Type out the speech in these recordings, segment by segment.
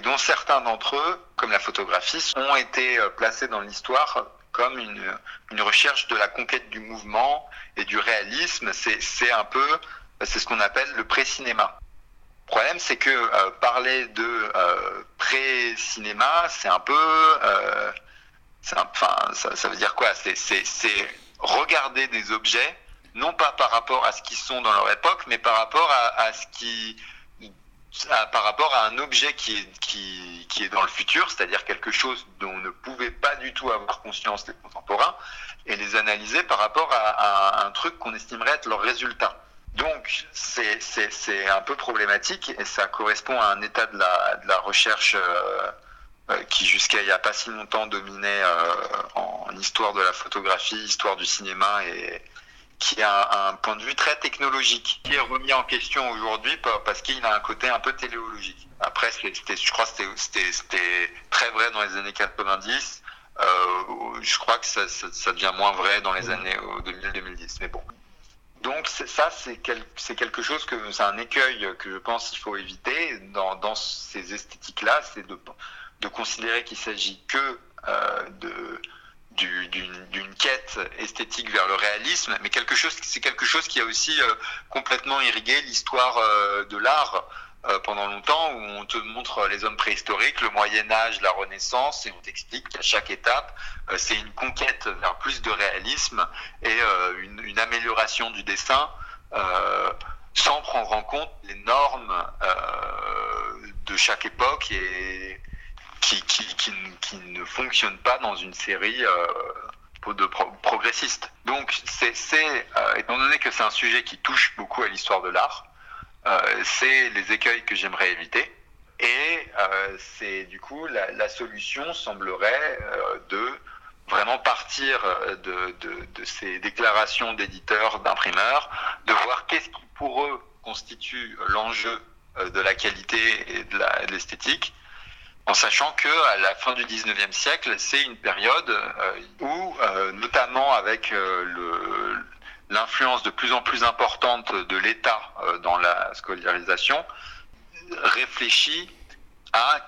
dont certains d'entre eux, comme la photographie, ont été placés dans l'histoire comme une recherche de la conquête du mouvement et du réalisme. C'est ce qu'on appelle le pré-cinéma. Le problème, c'est que parler de pré-cinéma, c'est un peu... ça veut dire quoi ? C'est regarder des objets, non pas par rapport à ce qu'ils sont dans leur époque, mais par rapport par rapport à un objet qui est dans le futur, c'est-à-dire quelque chose dont on ne pouvait pas du tout avoir conscience les contemporains, et les analyser par rapport à un truc qu'on estimerait être leur résultat. Donc c'est un peu problématique, et ça correspond à un état de la recherche qui jusqu'à il n'y a pas si longtemps dominait en histoire de la photographie, histoire du cinéma, et qui a un point de vue très technologique, qui est remis en question aujourd'hui parce qu'il a un côté un peu téléologique. Après, je crois que c'était très vrai dans les années 90. Je crois que ça devient moins vrai dans les années 2000-2010. Mais bon. Donc c'est quelque chose c'est un écueil que je pense qu'il faut éviter dans ces esthétiques-là, c'est de considérer qu'il s'agit que d'une quête esthétique vers le réalisme, mais c'est quelque chose qui a aussi complètement irrigué l'histoire de l'art pendant longtemps, où on te montre les hommes préhistoriques, le Moyen-Âge, la Renaissance, et on t'explique qu'à chaque étape, c'est une conquête vers plus de réalisme et une amélioration du dessin sans prendre en compte les normes de chaque époque et qui ne fonctionne pas dans une série de progressistes. Donc, étant donné que c'est un sujet qui touche beaucoup à l'histoire de l'art, c'est les écueils que j'aimerais éviter. Et c'est du coup, la solution semblerait de vraiment partir de ces déclarations d'éditeurs, d'imprimeurs, de voir qu'est-ce qui pour eux constitue l'enjeu de la qualité et de l'esthétique, en sachant qu'à la fin du 19e siècle, c'est une période où, notamment avec l'influence de plus en plus importante de l'État dans la scolarisation, réfléchit à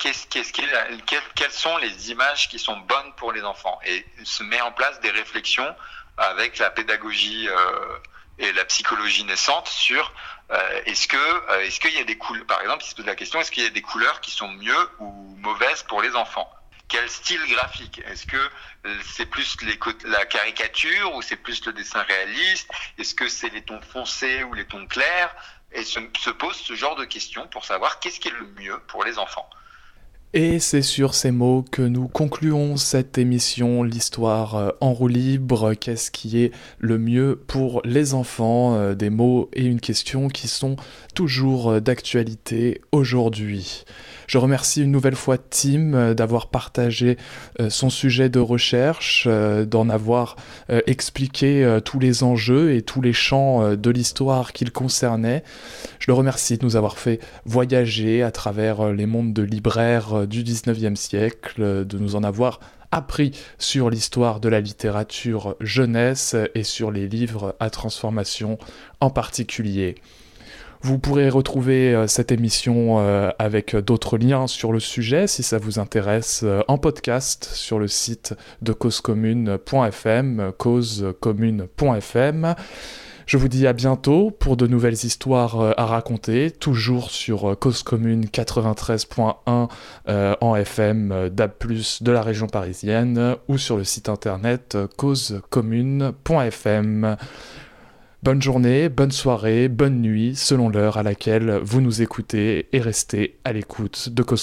quelles sont les images qui sont bonnes pour les enfants, et se met en place des réflexions avec la pédagogie et la psychologie naissante sur est-ce qu'il y a des couleurs, par exemple, il se pose la question, est-ce qu'il y a des couleurs qui sont mieux ou mauvaises pour les enfants ? Quel style graphique ? Est-ce que c'est plus la caricature ou c'est plus le dessin réaliste ? Est-ce que c'est les tons foncés ou les tons clairs ? Et se pose ce genre de questions pour savoir qu'est-ce qui est le mieux pour les enfants. Et c'est sur ces mots que nous concluons cette émission, l'histoire en roue libre. Qu'est-ce qui est le mieux pour les enfants ? Des mots et une question qui sont toujours d'actualité aujourd'hui. Je remercie une nouvelle fois Tim d'avoir partagé son sujet de recherche, d'en avoir expliqué tous les enjeux et tous les champs de l'histoire qu'il concernait. Je le remercie de nous avoir fait voyager à travers les mondes de libraires du 19e siècle, de nous en avoir appris sur l'histoire de la littérature jeunesse et sur les livres à transformation en particulier. Vous pourrez retrouver cette émission avec d'autres liens sur le sujet si ça vous intéresse en podcast sur le site de causecommune.fm, causecommune.fm. Je vous dis à bientôt pour de nouvelles histoires à raconter, toujours sur Cause Commune 93.1 en FM DAB+, de la région parisienne, ou sur le site internet causecommune.fm. Bonne journée, bonne soirée, bonne nuit, selon l'heure à laquelle vous nous écoutez, et restez à l'écoute de Cause